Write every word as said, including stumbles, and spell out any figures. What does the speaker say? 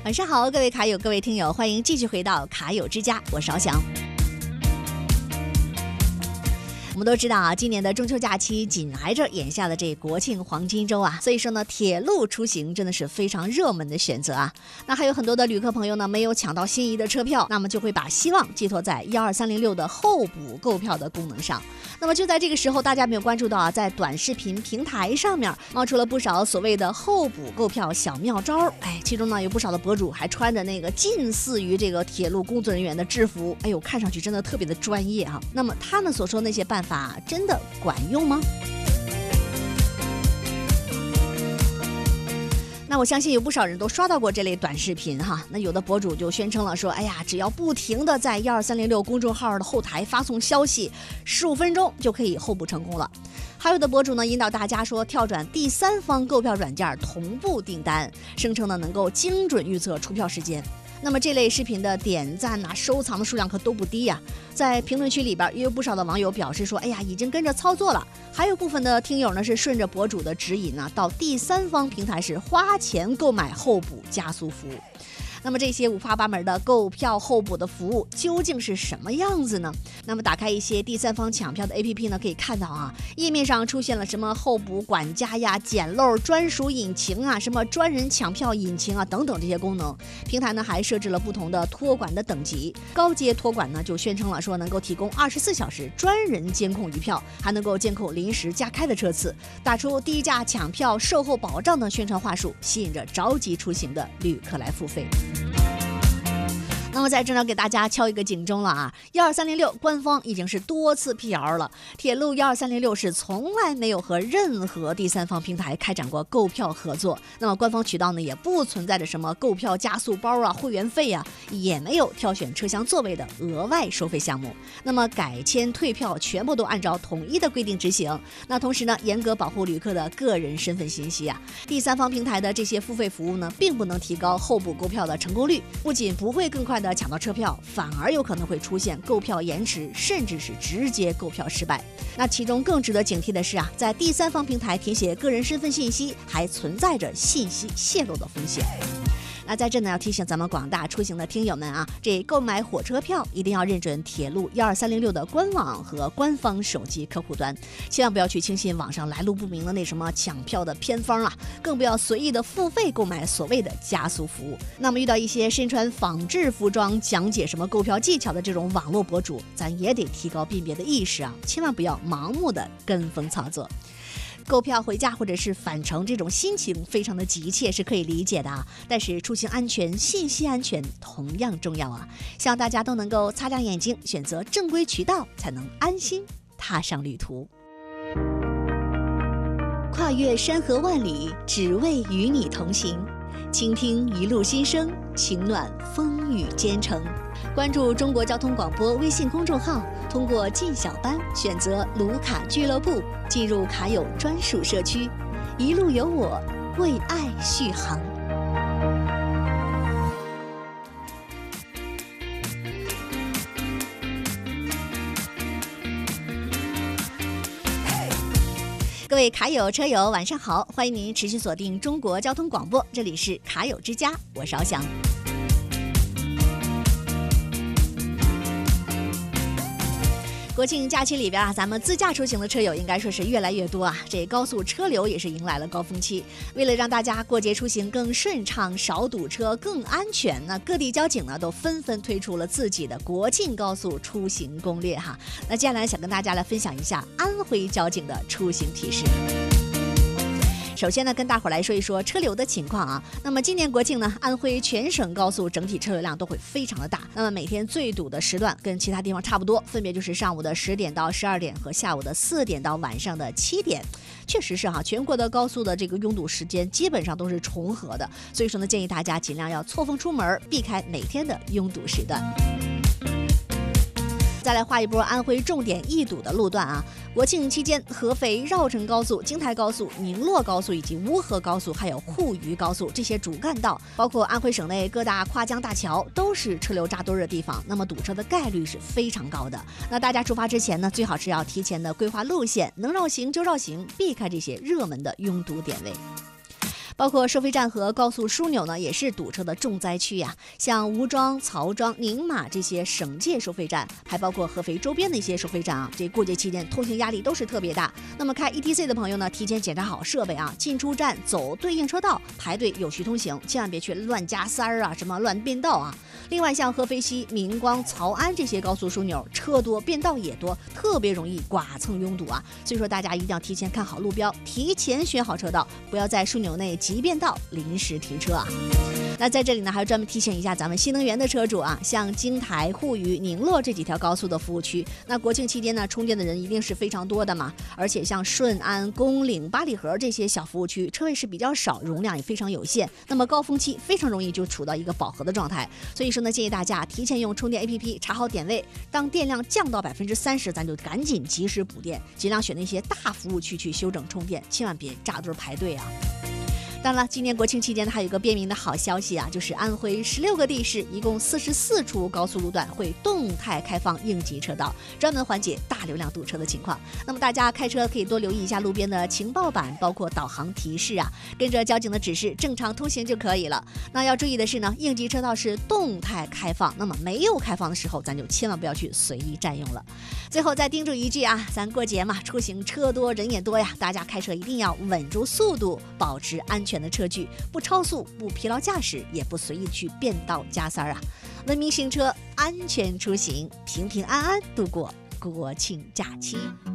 晚上好，各位卡友，各位听友，欢迎继续回到卡友之家，我是翱翔。我们都知道啊，今年的中秋假期紧挨着眼下的这国庆黄金周啊，所以说呢，铁路出行真的是非常热门的选择啊。那还有很多的旅客朋友呢，没有抢到心仪的车票，那么就会把希望寄托在一二三零六的候补购票的功能上。那么就在这个时候，大家没有关注到啊，在短视频平台上面冒出了不少所谓的候补购票小妙招。哎，其中呢有不少的博主还穿着那个近似于这个铁路工作人员的制服，哎呦，看上去真的特别的专业啊。那么他们所说的那些办法真的管用吗？那我相信有不少人都刷到过这类短视频哈。那有的博主就宣称了说，哎呀，只要不停的在一二三零六公众号的后台发送消息，十五分钟就可以候补成功了。还有的博主呢引导大家说跳转第三方购票软件同步订单，声称呢能够精准预测出票时间。那么这类视频的点赞啊、收藏的数量可都不低呀、啊。在评论区里边也有不少的网友表示说，哎呀，已经跟着操作了。还有部分的听友呢是顺着博主的指引呢，到第三方平台是花钱购买候补加速服务。那么这些五花八门的购票候补的服务究竟是什么样子呢？那么打开一些第三方抢票的 A P P 呢，可以看到啊，页面上出现了什么候补管家呀、捡漏专属引擎啊、什么专人抢票引擎啊等等这些功能。平台呢还设置了不同的托管的等级，高阶托管呢就宣称了说能够提供二十四小时专人监控余票，还能够监控临时加开的车次，打出低价抢票、售后保障的宣传话术，吸引着着急出行的旅客来付费。那么在这呢给大家敲一个警钟了啊，一二三零六官方已经是多次辟谣了，铁路一二三零六是从来没有和任何第三方平台开展过购票合作。那么官方渠道呢也不存在着什么购票加速包啊、会员费啊，也没有挑选车厢座位的额外收费项目。那么改签退票全部都按照统一的规定执行。那同时呢严格保护旅客的个人身份信息啊。第三方平台的这些付费服务呢并不能提高候补购票的成功率，不仅不会更快的抢到车票，反而有可能会出现购票延迟，甚至是直接购票失败。那其中更值得警惕的是啊，在第三方平台填写个人身份信息还存在着信息泄露的风险。那在这呢要提醒咱们广大出行的听友们啊，这购买火车票一定要认准铁路一二三零六的官网和官方手机客户端，千万不要去轻信网上来路不明的那什么抢票的偏方啊，更不要随意的付费购买所谓的加速服务。那么遇到一些身穿仿制服装讲解什么购票技巧的这种网络博主，咱也得提高辨别的意识啊，千万不要盲目的跟风操作。购票回家或者是返程，这种心情非常的急切，是可以理解的啊。但是出行安全、信息安全同样重要啊！希望大家都能够擦亮眼睛，选择正规渠道，才能安心踏上旅途。跨越山河万里，只为与你同行。倾听一路心声，情暖风雨兼程。关注中国交通广播微信公众号，通过进小班选择卢卡俱乐部，进入卡友专属社区，一路有我，为爱续航。各位卡友车友晚上好，欢迎您持续锁定中国交通广播，这里是卡友之家，我是翱翔。国庆假期里边啊，咱们自驾出行的车友应该说是越来越多啊，这高速车流也是迎来了高峰期。为了让大家过节出行更顺畅、少堵车、更安全，那各地交警呢都纷纷推出了自己的国庆高速出行攻略哈。那接下来想跟大家来分享一下安徽交警的出行提示。首先呢，跟大伙来说一说车流的情况啊。那么今年国庆呢，安徽全省高速整体车流量都会非常的大。那么每天最堵的时段跟其他地方差不多，分别就是上午的十点到十二点和下午的四点到晚上的七点。确实是哈，全国的高速的这个拥堵时间基本上都是重合的，所以说呢，建议大家尽量要错峰出门，避开每天的拥堵时段。再来画一波安徽重点易堵的路段啊！国庆期间，合肥绕城高速、京台高速、宁洛高速以及乌河高速，还有沪渝高速这些主干道，包括安徽省内各大跨江大桥，都是车流扎堆的地方。那么堵车的概率是非常高的。那大家出发之前呢，最好是要提前的规划路线，能绕行就绕行，避开这些热门的拥堵点位。 包括收费站和高速枢纽呢，也是堵车的重灾区呀。像吴庄、曹庄、宁马这些省界收费站，还包括合肥周边的一些收费站啊，这过节期间通行压力都是特别大。那么开 E T C 的朋友呢，提前检查好设备啊，进出站走对应车道，排队有序通行，千万别去乱加塞儿啊，什么乱变道啊。另外，像合肥西、明光、曹安这些高速枢纽，车多变道也多，特别容易剐蹭拥堵啊。所以说，大家一定要提前看好路标，提前选好车道，不要在枢纽内急变道临时停车啊。那在这里呢，还要专门提醒一下咱们新能源的车主啊，像京台、沪渝、宁洛这几条高速的服务区，那国庆期间呢，充电的人一定是非常多的嘛。而且像顺安、公岭、八里河这些小服务区，车位是比较少，容量也非常有限，那么高峰期非常容易就处到一个饱和的状态。所以说呢，建议大家提前用充电 A P P 查好点位，当电量降到百分之三十，咱就赶紧及时补电，尽量选那些大服务区去修整充电，千万别扎堆排队啊。当然了，今年国庆期间呢，还有一个便民的好消息啊，就是安徽十六个地市，一共四十四处高速路段会动态开放应急车道，专门缓解大流量堵车的情况。那么大家开车可以多留意一下路边的情报板，包括导航提示啊，跟着交警的指示正常通行就可以了。那要注意的是呢，应急车道是动态开放，那么没有开放的时候，咱就千万不要去随意占用了。最后再叮嘱一句啊，咱过节嘛，出行车多人也多呀，大家开车一定要稳住速度，保持安全的车距，不超速，不疲劳驾驶，也不随意去变道加塞啊。文明行车，安全出行，平平安安度过国庆假期。